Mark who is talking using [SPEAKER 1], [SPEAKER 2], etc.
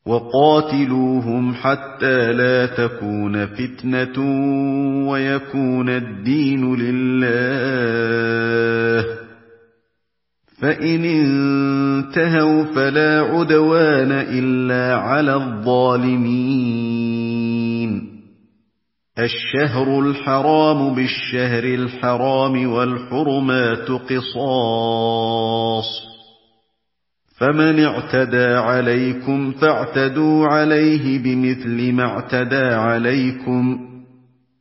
[SPEAKER 1] وَقَاتِلُوهُمْ حَتَّىٰ لَا تَكُونَ فِتْنَةٌ وَيَكُونَ الدِّينُ لِلَّهِ ۖ فَإِنِ انتَهَوْا فَلَا عُدْوَانَ إِلَّا عَلَى الظَّالِمِينَ. الشَّهْرُ الْحَرَامُ بِالشَّهْرِ الْحَرَامِ وَالْحُرُمَاتُ قِصَاصٌ، فَمَنِ اعْتَدَىٰ عَلَيْكُمْ فَاعْتَدُوا عَلَيْهِ بِمِثْلِ مَا اعْتَدَىٰ عَلَيْكُمْ ۖ